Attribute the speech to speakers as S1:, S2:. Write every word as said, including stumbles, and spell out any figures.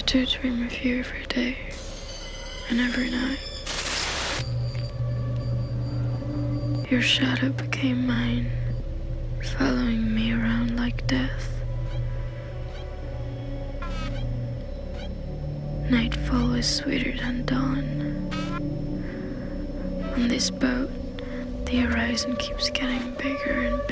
S1: to dream of you every day and every night. Your shadow became mine, following me around like death. Nightfall is sweeter than dawn. On this boat, the horizon keeps getting bigger and bigger.